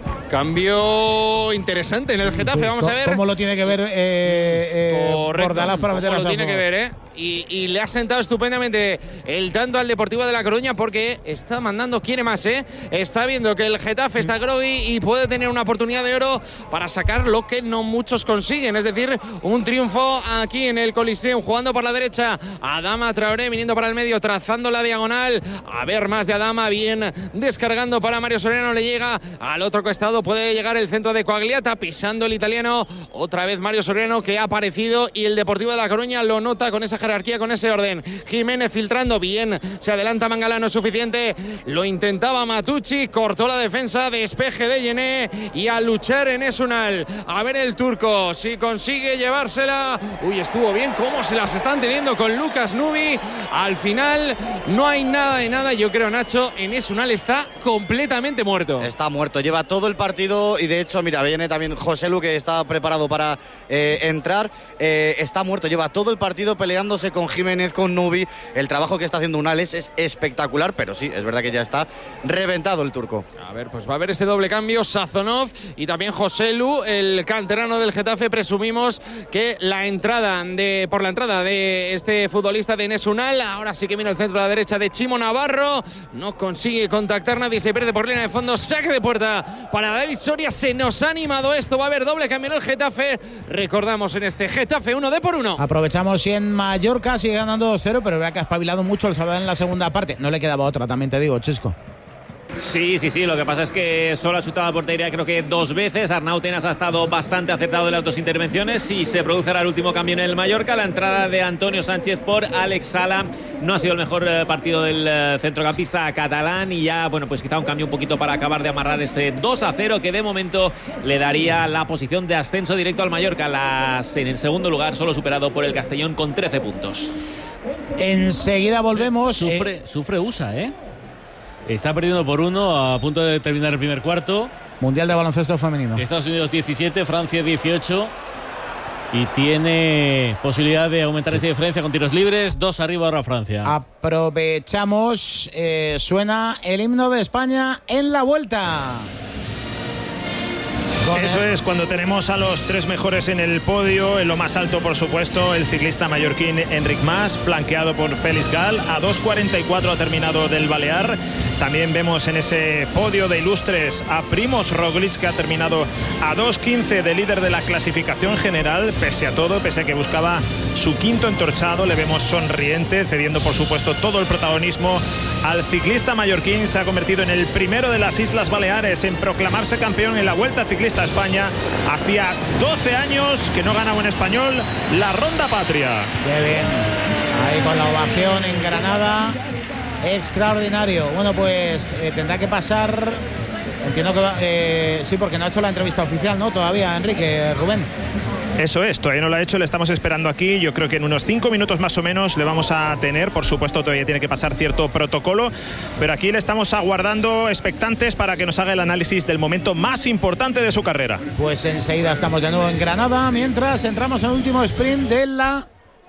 C: Cambio interesante en el Getafe, vamos a ver.
A: ¿Cómo lo tiene que ver eh, eh, Bordalás para meter a Sazonov?
C: Lo tiene que ver, ¿eh? Y, y le ha sentado estupendamente el tanto al Deportivo de La Coruña porque está mandando, quiere más, ¿eh? Está viendo que el Getafe está groggy y puede tener una oportunidad de oro para sacar lo que no muchos consiguen, es decir, un triunfo aquí en el Coliseum, jugando por la derecha Adama Traoré, viniendo para el medio, trazando la diagonal, a ver más de Adama, bien descargando para Mario Soriano, le llega al otro costado, puede llegar el centro de Coagliata, pisando el italiano, otra vez Mario Soriano que ha aparecido y el Deportivo de La Coruña lo nota con esa jerarquía, con ese orden. Jiménez filtrando bien, se adelanta Mangala, no es suficiente, lo intentaba Matucci, cortó la defensa, despeje de Yené y a luchar en Esunal. A ver el turco si consigue llevársela. Uy, estuvo bien, cómo se las están teniendo con Lucas Nubi. Al final no hay nada de nada, yo creo, Nacho, en Esunal está completamente muerto.
D: Está muerto, lleva todo el partido y de hecho, mira, viene también José Lu, que está preparado para eh, entrar, eh, está muerto, lleva todo el partido peleándose con Jiménez, con Nubi. El trabajo que está haciendo Unales es espectacular, pero sí, es verdad que ya está reventado el turco.
C: A ver, pues va a haber ese doble cambio, Sazonov y también José Lu, el canterano del Getafe. Presumimos que la entrada de por la entrada de este futbolista de Nesunal, ahora sí que viene el centro a la derecha de Chimo Navarro, no consigue contactar nadie, se pierde por línea de fondo, saque de puerta para David Soria. Se nos ha animado esto, va a haber doble cambio en el Getafe, recordamos en este Getafe uno de por uno.
A: Aprovechamos si en Mallorca sigue ganando dos cero, pero vea que ha espabilado mucho el Sabadell en la segunda parte, no le quedaba otra, también te digo, Chisco.
E: Sí, sí, sí, lo que pasa es que solo ha chutado a portería creo que dos veces. Arnau Tenas ha estado bastante acertado en las dos intervenciones y se produce el último cambio en el Mallorca. La entrada de Antonio Sánchez por Alex Sala. No ha sido el mejor partido del centrocampista catalán y ya, bueno, pues quizá un cambio un poquito para acabar de amarrar este dos a cero que de momento le daría la posición de ascenso directo al Mallorca. Las, en el segundo lugar, solo superado por el Castellón con trece puntos.
A: Enseguida volvemos.
G: Sufre, eh. sufre U S A, ¿eh? Está perdiendo por uno a punto de terminar el primer cuarto.
A: Mundial de baloncesto femenino.
G: Estados Unidos diecisiete, Francia dieciocho. Y tiene posibilidad de aumentar esa diferencia con tiros libres. Dos arriba ahora Francia.
A: Aprovechamos. Eh, suena el himno de España en la vuelta.
H: Eso es, cuando tenemos a los tres mejores en el podio, en lo más alto, por supuesto, el ciclista mallorquín Enric Mas, flanqueado por Félix Gal. A dos cuarenta y cuatro ha terminado del Balear. También vemos en ese podio de ilustres a Primoz Roglic, que ha terminado a dos quince de líder de la clasificación general. Pese a todo, pese a que buscaba su quinto entorchado, le vemos sonriente, cediendo, por supuesto, todo el protagonismo al ciclista mallorquín. Se ha convertido en el primero de las Islas Baleares en proclamarse campeón en la Vuelta Ciclista a España. Hacía doce años que no ganaba un español la Ronda Patria.
A: Qué bien, ahí con la ovación en Granada, extraordinario. Bueno, pues eh, tendrá que pasar, entiendo que va, eh, sí, porque no ha hecho la entrevista oficial, ¿no? Todavía, Enrique, Rubén.
H: Eso es, todavía no lo ha hecho, le estamos esperando aquí. Yo creo que en unos cinco minutos más o menos le vamos a tener. Por supuesto, todavía tiene que pasar cierto protocolo, pero aquí le estamos aguardando expectantes para que nos haga el análisis del momento más importante de su carrera.
A: Pues enseguida estamos de nuevo en Granada, mientras entramos en el último sprint de la...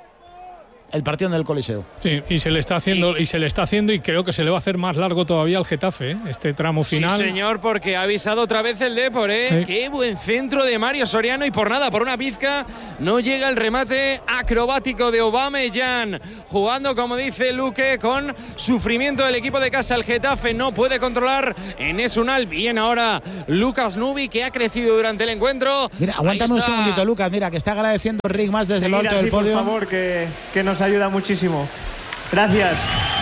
A: el partido en el Coliseo.
B: Sí, y se le está haciendo y se le está haciendo y creo que se le va a hacer más largo todavía al Getafe, ¿eh? Este tramo final.
C: Sí, señor, porque ha avisado otra vez el Depor, ¿eh?
B: Sí.
C: Qué buen centro de Mario Soriano y por nada, por una pizca, no llega el remate acrobático de Aubameyang. Jugando, como dice Luque, con sufrimiento del equipo de casa. El Getafe no puede controlar en Enes Unal. Bien ahora Lucas Nubi, que ha crecido durante el encuentro.
A: Mira, aguántame un segundito, Lucas. Mira, que está agradeciendo Rick más desde
I: Seguir
A: el alto
I: así,
A: del podio.
I: por favor, que, que nos ayuda muchísimo. Gracias.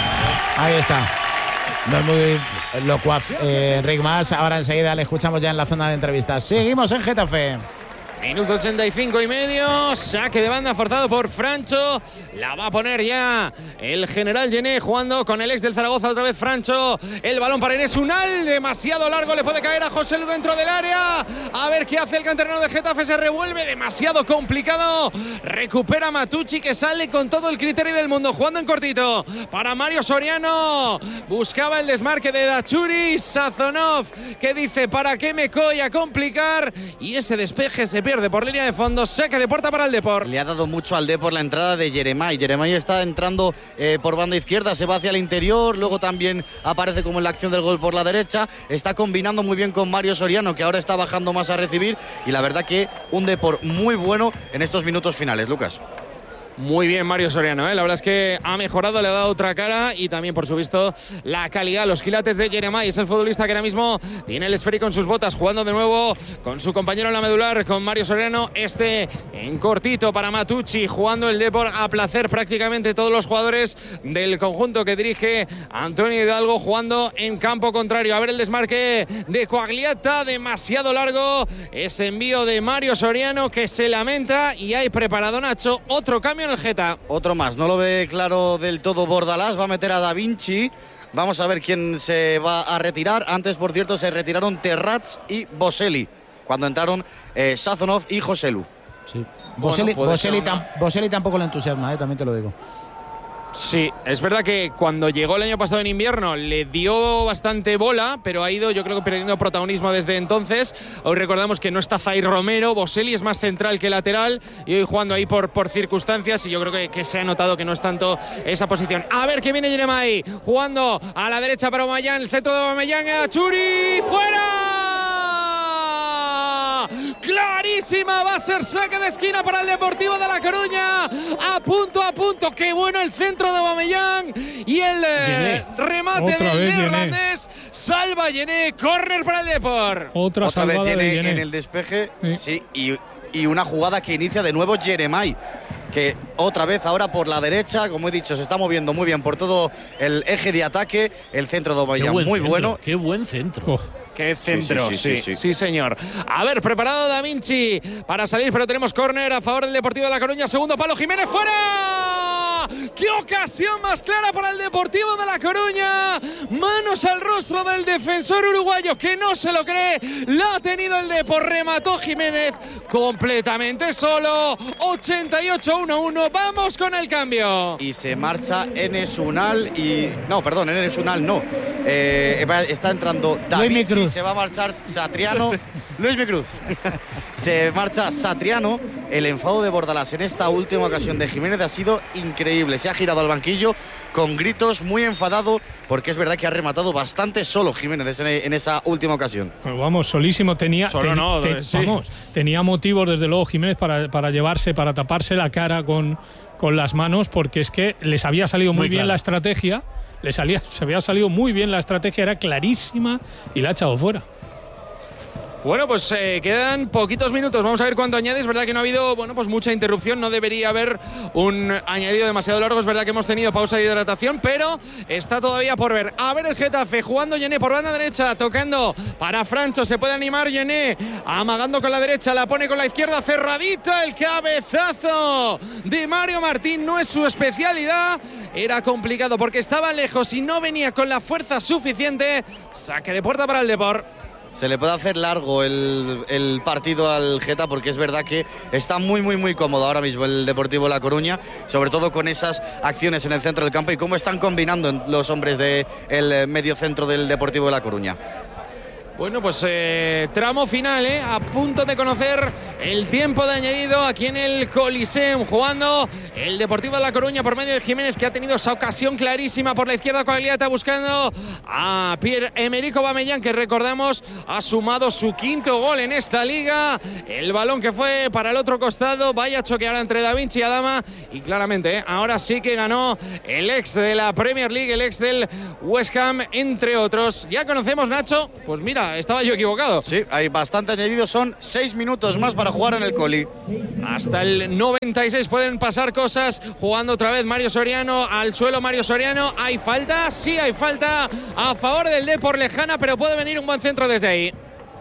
A: Ahí está. No es muy locuaz eh, Rick Mas. Ahora enseguida le escuchamos ya en la zona de entrevistas. Seguimos en Getafe.
C: Minuto ochenta y cinco y medio, saque de banda forzado por Francho, la va a poner ya el general Yené jugando con el ex del Zaragoza, otra vez Francho, el balón para Enes Unal, demasiado largo, le puede caer a José Lu dentro del área, a ver qué hace el canterano de Getafe, se revuelve, demasiado complicado, recupera Matucci que sale con todo el criterio del mundo, jugando en cortito, para Mario Soriano, buscaba el desmarque de Dachuri, Sazonov, que dice, ¿para qué me coy a complicar? Y ese despeje se pierde por línea de fondo, saque de puerta para el Depor.
D: Le ha dado mucho al Depor la entrada de Jeremai. Jeremai está entrando eh, por banda izquierda, se va hacia el interior, luego también aparece como en la acción del gol por la derecha. Está combinando muy bien con Mario Soriano, que ahora está bajando más a recibir. Y la verdad que un Depor muy bueno en estos minutos finales, Lucas.
C: Muy bien Mario Soriano, ¿eh? La verdad es que ha mejorado, le ha dado otra cara y también, por supuesto, la calidad, los quilates de Jeremai. Es el futbolista que ahora mismo tiene el esférico en sus botas, jugando de nuevo con su compañero en la medular, con Mario Soriano. Este en cortito para Matucci, jugando el Depor a placer prácticamente todos los jugadores del conjunto que dirige Antonio Hidalgo, jugando en campo contrario. A ver el desmarque de Coagliata, demasiado largo. Ese envío de Mario Soriano que se lamenta y hay preparado Nacho otro cambio en el Geta.
D: Otro más, no lo ve claro del todo Bordalás, va a meter a Da Vinci. Vamos a ver quién se va a retirar. Antes, por cierto, se retiraron Terrats y Boselli, cuando entraron eh, Sazonov y José Lu.
A: Sí. Boselli,
C: Bueno,
A: Boselli,
C: una...
A: tam, Boselli tampoco le entusiasma, eh, también te lo digo.
C: Sí, es verdad que cuando llegó el año pasado en invierno le dio bastante bola, pero ha ido, yo creo que perdiendo protagonismo desde entonces. Hoy recordamos que no está Zaire Romero, Boselli es más central que lateral y hoy jugando ahí por, por circunstancias, y yo creo que, que se ha notado que no es tanto esa posición. A ver que viene Jeremai, jugando a la derecha para Aubameyang, el centro de Aubameyang, Achuri, ¡fuera! Clarísima, va a ser saque de esquina para el Deportivo de La Coruña, a punto a punto, qué bueno el centro de Aubameyang y el eh, remate
B: Otra
C: del
B: vez
C: neerlandés, salva Yené, córner para el Depor.
B: Otra,
D: Otra vez
B: salvada de
D: Yené
B: Yené.
D: en el despeje,
B: Sí.
D: sí, y, y una jugada que inicia de nuevo Jeremai, que otra vez ahora por la derecha, como he dicho, se está moviendo muy bien por todo el eje de ataque, el centro de Aubameyang muy
G: centro,
D: bueno.
G: Qué buen centro.
B: Oh.
C: Qué centro,
D: Sí,
C: sí
D: sí,
C: sí,
D: sí, sí.
C: sí, señor. A ver, preparado Da Vinci para salir, pero tenemos córner a favor del Deportivo de La Coruña. Segundo palo, Jiménez, ¡fuera! ¡Qué ocasión más clara para el Deportivo de La Coruña! Manos al rostro del defensor uruguayo, que no se lo cree. La ha tenido el Depor, remató Jiménez completamente solo. ochenta y ocho uno uno, vamos con el cambio.
D: Y se marcha Enes Unal y... No, perdón, Enes Unal no. Eh, está entrando Da
A: Luismi
D: Vinci,
A: Cruz.
D: se va a marchar Satriano. Luismi Cruz. Se marcha Satriano. El enfado de Bordalás en esta última ocasión de Jiménez ha sido increíble. Se ha girado al banquillo con gritos, muy enfadado, porque es verdad que ha rematado bastante solo Jiménez en esa última ocasión.
B: Pues vamos, solísimo. Tenía,
C: Solo
B: ten-
C: no,
B: te-
C: sí.
B: vamos, tenía motivos, desde luego, Jiménez, para, para llevarse, para taparse la cara con, con las manos, porque es que les había salido muy,
G: Muy
B: bien
G: claro.
B: la estrategia. Les salía, se había salido muy bien la estrategia, era clarísima y la ha echado fuera.
C: Bueno, pues eh, quedan poquitos minutos. Vamos a ver cuánto añade. Es verdad que no ha habido, bueno, pues mucha interrupción. No debería haber un añadido demasiado largo. Es verdad que hemos tenido pausa de hidratación, pero está todavía por ver. A ver el Getafe jugando Yené por banda derecha, tocando para Francho. Se puede animar Yené, amagando con la derecha, la pone con la izquierda, cerradita. El cabezazo de Mario Martín no es su especialidad. Era complicado porque estaba lejos y no venía con la fuerza suficiente. Saque de puerta para el Depor.
D: se le puede hacer largo el, el partido al Geta, porque es verdad que está muy, muy, muy cómodo ahora mismo el Deportivo La Coruña, sobre todo con esas acciones en el centro del campo y cómo están combinando los hombres del medio centro del Deportivo La Coruña.
C: Bueno, pues eh, tramo final, eh, a punto de conocer el tiempo de añadido aquí en el Coliseum, jugando el Deportivo de La Coruña por medio de Jiménez, que ha tenido esa ocasión clarísima por la izquierda con Aliata, buscando a Pierre-Emerick Aubameyang, que recordamos ha sumado su quinto gol en esta liga. El balón que fue para el otro costado, vaya choque ahora entre Da Vinci y Adama, y claramente eh, ahora sí que ganó el ex de la Premier League, el ex del West Ham, entre otros. Ya conocemos, Nacho, pues mira, estaba yo equivocado.
D: Sí, hay bastante añadido, son seis minutos más para jugar en el Coli.
C: Hasta el noventa y seis pueden pasar cosas, jugando otra vez Mario Soriano, al suelo Mario Soriano. ¿Hay falta? Sí, hay falta a favor del Depor Lejana, pero puede venir un buen centro desde ahí.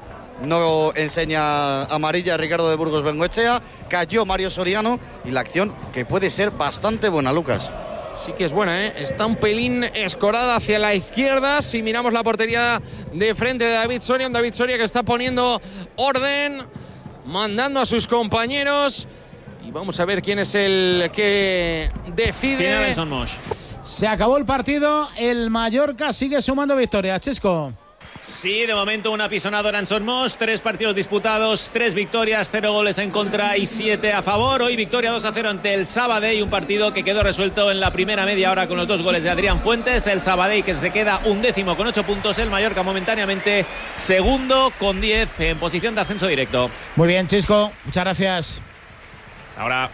D: No enseña amarilla Ricardo de Burgos Bengoechea, cayó Mario Soriano y la acción que puede ser bastante buena, Lucas.
C: Sí que es buena, ¿eh? Está un pelín escorada hacia la izquierda. Si miramos la portería de frente de David Soria, un David Soria que está poniendo orden, mandando a sus compañeros. Y vamos a ver quién es el que decide.
E: Final en Son Moix.
A: Se acabó el partido, el Mallorca sigue sumando victorias, Chisco.
E: Sí, de momento una pisonadora en Son Moix, tres partidos disputados, tres victorias, cero goles en contra y siete a favor. Hoy victoria dos a cero ante el Sabadell, un partido que quedó resuelto en la primera media hora con los dos goles de Adrián Fuentes. El Sabadell que se queda undécimo con ocho puntos, el Mallorca momentáneamente segundo con diez en posición de ascenso directo.
A: Muy bien, Chisco, muchas gracias.
E: Ahora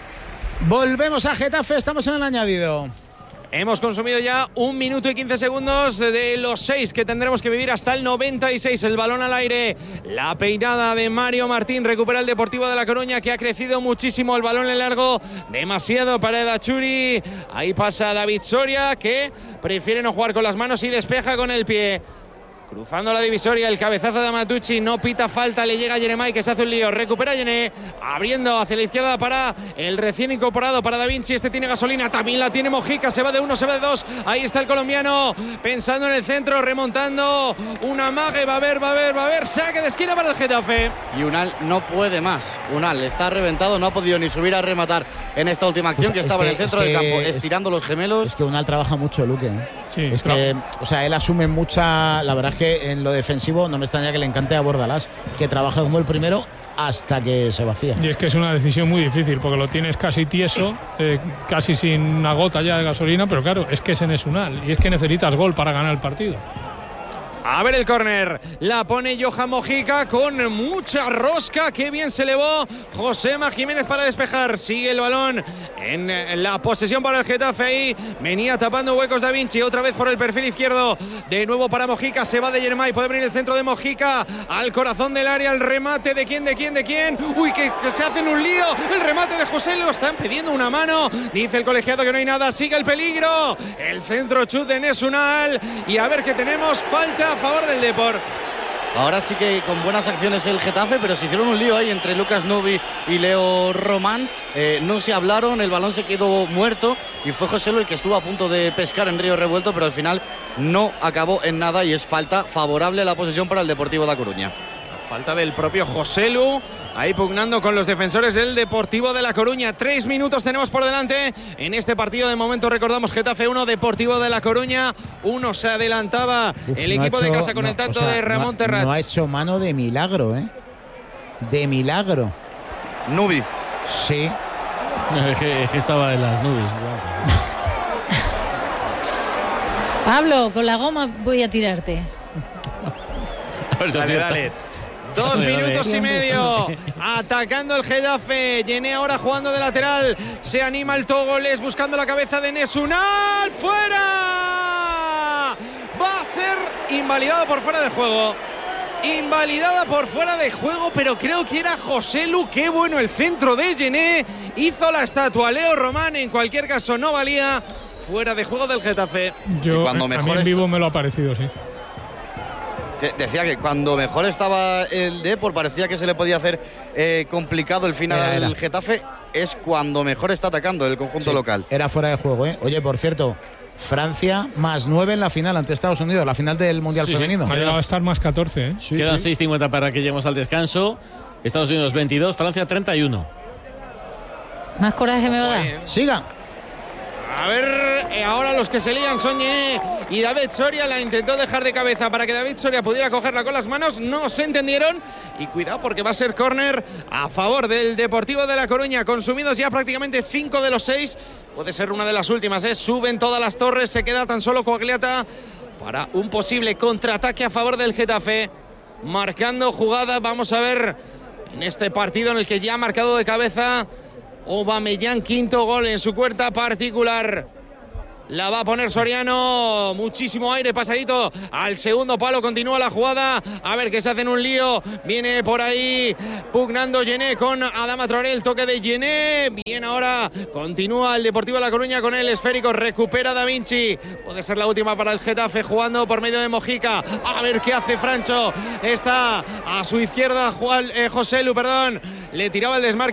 A: volvemos a Getafe, estamos en el añadido.
C: Hemos consumido ya un minuto y quince segundos de los seis que tendremos que vivir hasta el noventa y seis. El balón al aire, la peinada de Mario Martín, recupera el Deportivo de La Coruña, que ha crecido muchísimo. El balón en largo, demasiado para Edachuri. Ahí pasa David Soria, que prefiere no jugar con las manos y despeja con el pie. Cruzando la divisoria, el cabezazo de Amatucci, no pita falta, le llega a Jeremai, que se hace un lío, recupera Yené, abriendo hacia la izquierda para el recién incorporado, para Da Vinci. Este tiene gasolina, también la tiene Mojica, se va de uno, se va de dos, ahí está el colombiano, pensando en el centro, remontando, una mague, va a haber, va a haber, va a haber, saque de esquina para el Getafe.
D: Y Unal no puede más, Unal está reventado, no ha podido ni subir a rematar en esta última acción, pues que estaba que, en el centro del campo, estirando los gemelos.
A: Es que Unal trabaja mucho, Luque, ¿eh?
B: Sí,
A: es
B: claro.
A: que, o sea, él asume mucha, la verdad es que en lo defensivo no me extraña que le encante a Bordalás, que trabaja como el primero hasta que se vacía.
B: Y es que es una decisión muy difícil, porque lo tienes casi tieso, eh, casi sin una gota ya de gasolina, pero claro, es que es en Esunal y es que necesitas gol para ganar el partido.
C: A ver el córner, la pone Johan Mojica con mucha rosca, qué bien se elevó Josema Jiménez para despejar, sigue el balón en la posesión para el Getafe, ahí venía tapando huecos Da Vinci, otra vez por el perfil izquierdo, de nuevo para Mojica, se va de Yermay, puede venir el centro de Mojica, al corazón del área, el remate de quién, de quién, de quién, uy, que, que se hacen un lío, el remate de José, lo están pidiendo una mano, dice el colegiado que no hay nada, sigue el peligro, el centro chut de Nesunal, y a ver qué tenemos, falta a favor del Depor.
D: Ahora sí que con buenas acciones el Getafe, pero se hicieron un lío ahí entre Lucas Nubi y Leo Román. Eh, no se hablaron, el balón se quedó muerto y fue Joselu el que estuvo a punto de pescar en Río Revuelto, pero al final no acabó en nada y es falta favorable a la posesión para el Deportivo de La Coruña.
C: Falta del propio Joselu, ahí pugnando con los defensores del Deportivo de La Coruña. Tres minutos tenemos por delante en este partido. De momento recordamos Getafe uno, Deportivo de La Coruña uno. Se adelantaba Uf, el
A: no
C: equipo
A: hecho,
C: de casa con
A: no,
C: el tanto
A: o sea,
C: de Ramón
A: no,
C: Terrats.
A: No ha hecho mano de milagro, ¿eh? De milagro.
D: Nubi.
A: Sí.
G: No, es, que, es que estaba en las nubes.
F: Pablo, con la goma voy a tirarte.
C: Dale, dale. Dos minutos y medio atacando el Getafe. Yené ahora jugando de lateral. Se anima el Togoles buscando la cabeza de Nesunal. ¡Fuera! Va a ser invalidado por fuera de juego. Invalidada por fuera de juego, pero creo que era Joselu. Qué bueno el centro de Yené. Hizo la estatua. Leo Román, en cualquier caso, no valía. Fuera de juego del Getafe.
B: Yo, cuando mejor a mí en vivo me lo ha parecido, sí.
D: Decía que cuando mejor estaba el Depor parecía que se le podía hacer eh, complicado el final era, era. al Getafe. Es cuando mejor está atacando el conjunto
A: sí,
D: local.
A: Era fuera de juego, ¿eh? Oye, por cierto, Francia más nueve en la final ante Estados Unidos, la final del Mundial
G: Sí, sí.
A: Femenino.
B: Ha llegado a estar más catorce, ¿eh?
A: Sí,
G: Quedan
A: sí.
G: seis cincuenta para que lleguemos al descanso. Estados Unidos veintidós, Francia treinta y uno.
F: Más coraje me va a dar.
C: Oye,
A: Siga.
C: A ver, eh, ahora los que se lían son Yené y David Soria. La intentó dejar de cabeza para que David Soria pudiera cogerla con las manos. No se entendieron. Y cuidado porque va a ser córner a favor del Deportivo de La Coruña. Consumidos ya prácticamente cinco de los seis. Puede ser una de las últimas, ¿eh? Suben todas las torres. Se queda tan solo Coagliata para un posible contraataque a favor del Getafe. Marcando jugada. Vamos a ver en este partido en el que ya ha marcado de cabeza Aubameyang, quinto gol en su cuenta particular. La va a poner Soriano, muchísimo aire, pasadito al segundo palo, continúa la jugada, a ver que se hacen un lío, viene por ahí pugnando Yené con Adama Traoré, el toque de Yené, bien ahora, continúa el Deportivo de La Coruña con el esférico, recupera Da Vinci, puede ser la última para el Getafe jugando por medio de Mojica, a ver qué hace Francho, está a su izquierda Juan, eh, José Lu, perdón, le tiraba el desmarque